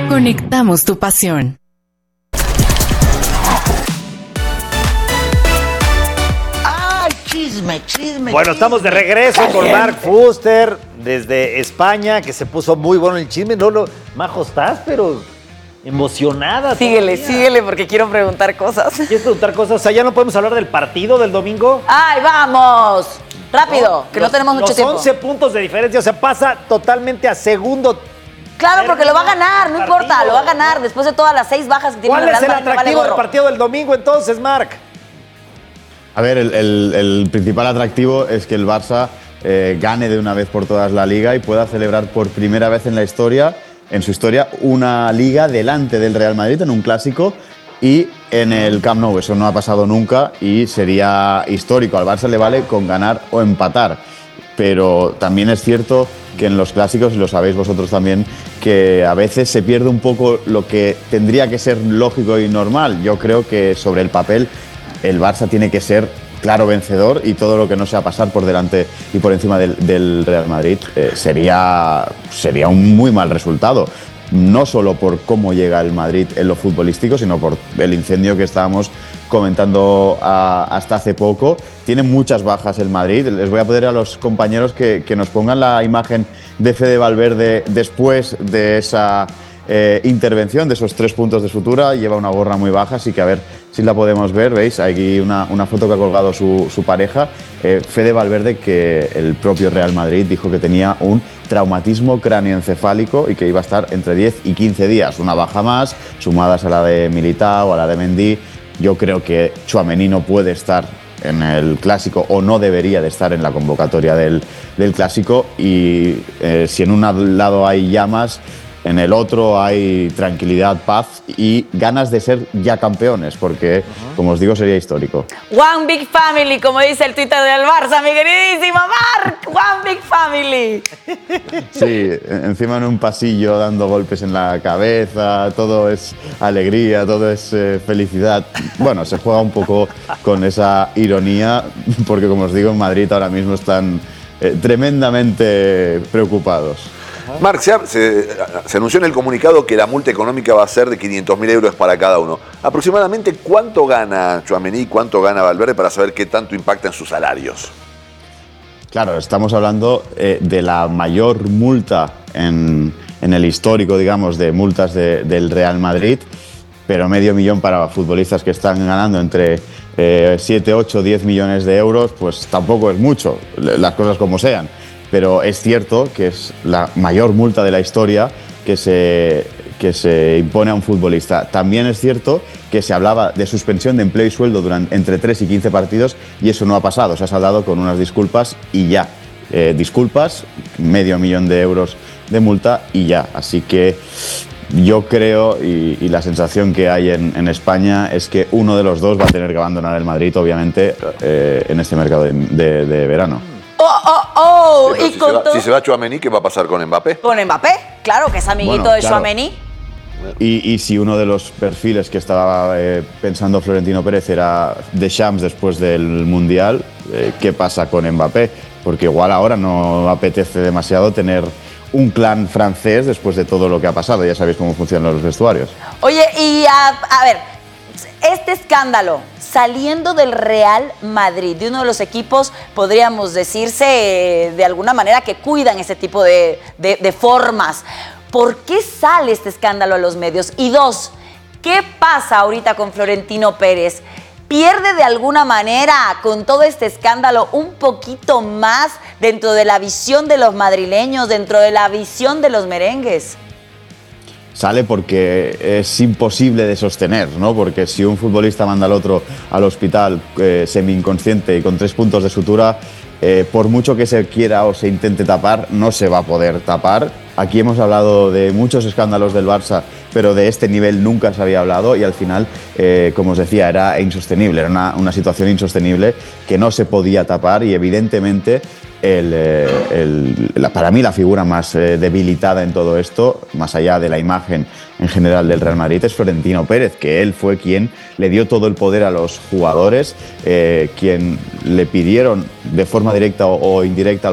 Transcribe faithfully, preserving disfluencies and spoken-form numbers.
Conectamos tu pasión. ¡Ay, chisme, chisme! Bueno, chisme. estamos de regreso con Caliente. Marc Fuster desde España, que se puso muy bueno el chisme. No, lo Majo, estás, pero emocionada. Síguele, todavía. síguele porque quiero preguntar cosas. ¿Quieres preguntar cosas? O sea, ¿ya no podemos hablar del partido del domingo? ¡Ay, vamos! Rápido, que no Los- tenemos mucho los tiempo. once puntos de diferencia, o sea, pasa totalmente a segundo. Claro, porque lo va a ganar, no Partido. importa, lo va a ganar después de todas las seis bajas que tiene ¿Cuál el es Real el Madrid, no vale atractivo del gorro. partido del domingo entonces, Marc? A ver, el, el- el principal atractivo es que el Barça eh, gane de una vez por todas la Liga y pueda celebrar por primera vez en la historia, en su historia, una Liga delante del Real Madrid en un clásico y en el Camp Nou. Eso no ha pasado nunca y sería histórico. Al Barça le vale con ganar o empatar. Pero también es cierto que en los clásicos, y lo sabéis vosotros también, que a veces se pierde un poco lo que tendría que ser lógico y normal. Yo creo que sobre el papel el Barça tiene que ser claro vencedor y todo lo que no sea pasar por delante y por encima del, del Real Madrid eh, sería, sería un muy mal resultado. No solo por cómo llega el Madrid en lo futbolístico, sino por el incendio que estábamos comentando a, hasta hace poco. Tiene muchas bajas el Madrid. Les voy a pedir a los compañeros que, que nos pongan la imagen de Fede Valverde después de esa eh, intervención, de esos tres puntos de sutura. Lleva una gorra muy baja, así que a ver si la podemos ver. ¿Veis? Aquí una, una foto que ha colgado su, su pareja. Eh, Fede Valverde, que el propio Real Madrid dijo que tenía un traumatismo cráneoencefálico y que iba a estar entre diez y quince días. Una baja más, sumadas a la de Militao, a la de Mendy. Yo creo que Tchouaméni no puede estar en el Clásico o no debería de estar en la convocatoria del, del Clásico y eh, si en un lado hay llamas, en el otro hay tranquilidad, paz y ganas de ser ya campeones, porque, uh-huh. como os digo, sería histórico. One Big Family, como dice el Twitter del Barça, mi queridísimo Marc. One Big Family. Sí, encima en un pasillo dando golpes en la cabeza, todo es alegría, todo es eh, felicidad. Bueno, se juega un poco con esa ironía, porque como os digo, en Madrid ahora mismo están eh, tremendamente preocupados. Marc, se, se, se anunció en el comunicado que la multa económica va a ser de quinientos mil euros para cada uno. Aproximadamente, ¿cuánto gana Tchouaméni y cuánto gana Valverde para saber qué tanto impacta en sus salarios? Claro, estamos hablando eh, de la mayor multa en, en el histórico, digamos, de multas de, del Real Madrid, pero medio millón para futbolistas que están ganando entre eh, siete, ocho, diez millones de euros, pues tampoco es mucho, las cosas como sean. Pero es cierto que es la mayor multa de la historia que se, que se impone a un futbolista. También es cierto que se hablaba de suspensión de empleo y sueldo durante, entre tres y quince partidos y eso no ha pasado. Se ha saldado con unas disculpas y ya. Eh, disculpas, medio millón de euros de multa y ya. Así que yo creo, y, y la sensación que hay en, en España es que uno de los dos va a tener que abandonar el Madrid, obviamente, eh, en este mercado de, de, de verano. Oh, oh, oh. Sí, y si, con se va, todo... si se va Tchouaméni, ¿qué va a pasar con Mbappé? Con Mbappé, claro, que es amiguito Bueno, de claro. Tchouaméni. Y, y si uno de los perfiles que estaba eh, pensando Florentino Pérez era Deschamps después del Mundial, eh, ¿qué pasa con Mbappé? Porque igual ahora no apetece demasiado tener un clan francés después de todo lo que ha pasado. Ya sabéis cómo funcionan los vestuarios. Oye, y a, a ver, este escándalo saliendo del Real Madrid, de uno de los equipos, podríamos decirse, eh, de alguna manera, que cuidan ese tipo de, de, de formas. ¿Por qué sale este escándalo a los medios? Y dos, ¿qué pasa ahorita con Florentino Pérez? ¿Pierde de alguna manera con todo este escándalo un poquito más dentro de la visión de los madrileños, dentro de la visión de los merengues? Sale porque es imposible de sostener, ¿no? Porque si un futbolista manda al otro al hospital eh, semi-inconsciente y con tres puntos de sutura, eh, por mucho que se quiera o se intente tapar, no se va a poder tapar. Aquí hemos hablado de muchos escándalos del Barça, pero de este nivel nunca se había hablado y al final, eh, como os decía, era insostenible, era una, una situación insostenible que no se podía tapar y evidentemente el, eh, el, la, para mí la figura más eh, debilitada en todo esto, más allá de la imagen en general del Real Madrid, es Florentino Pérez, que él fue quien le dio todo el poder a los jugadores, eh, quien le pidieron de forma directa o, o indirecta